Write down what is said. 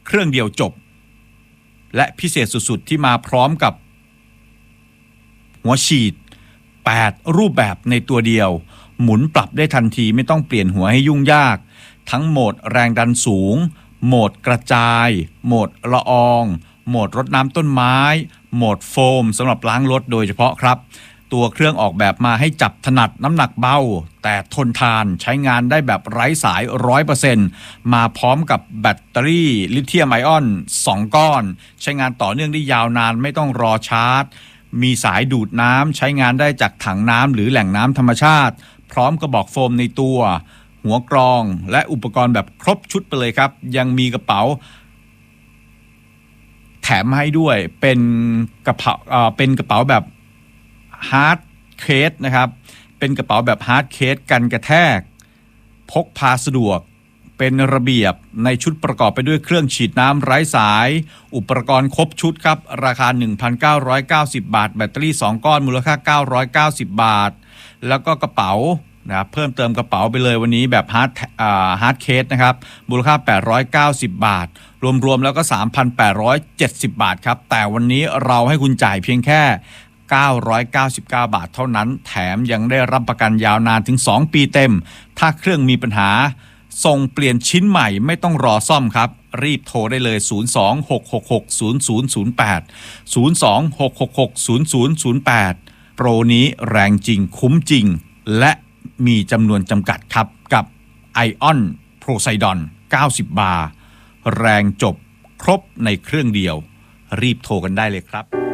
เครื่องเดียวจบและพิเศษสุดๆที่มาพร้อมกับหัวฉีด8รูปแบบในตัวเดียวหมุนปรับได้ทันทีไม่ต้องเปลี่ยนหัวให้ยุ่งยากทั้งโหมดแรงดันสูงโหมดกระจายโหมดละอองโหมดรดน้ำต้นไม้โหมดโฟมสำหรับล้างรถโดยเฉพาะครับตัวเครื่องออกแบบมาให้จับถนัดน้ำหนักเบาแต่ทนทานใช้งานได้แบบไร้สาย 100% มาพร้อมกับแบตเตอรี่ลิเธียมไอออน2ก้อนใช้งานต่อเนื่องได้ยาวนานไม่ต้องรอชาร์จมีสายดูดน้ำใช้งานได้จากถังน้ำหรือแหล่งน้ำธรรมชาติพร้อมกระบอกโฟมในตัวหัวกรองและอุปกรณ์แบบครบชุดไปเลยครับยังมีกระเป๋าแถมให้ด้วยเป็นกระเป๋าแบบฮาร์ดเคสนะครับเป็นกระเป๋าแบบฮาร์ดเคสกันกระแทกพกพาสะดวกเป็นระเบียบในชุดประกอบไปด้วยเครื่องฉีดน้ำไร้สายอุปกรณ์ครบชุดครับราคา 1,990 บาทแบตเตอรี่2ก้อนมูลค่า990 บาทแล้วก็กระเป๋านะครับเพิ่มเติมกระเป๋าไปเลยวันนี้แบบฮาร์ดเคสนะครับมูลค่า890 บาทรวมๆแล้วก็ 3,870 บาทครับแต่วันนี้เราให้คุณจ่ายเพียงแค่999 บาทเท่านั้นแถมยังได้รับประกันยาวนานถึง2ปีเต็มถ้าเครื่องมีปัญหาส่งเปลี่ยนชิ้นใหม่ไม่ต้องรอซ่อมครับรีบโทรได้เลย 026660008 026660008 โปรนี้แรงจริงคุ้มจริงและมีจำนวนจำกัดครับกับ Ion Poseidon 90 บาร์แรงจบครบในเครื่องเดียวรีบโทรกันได้เลยครับ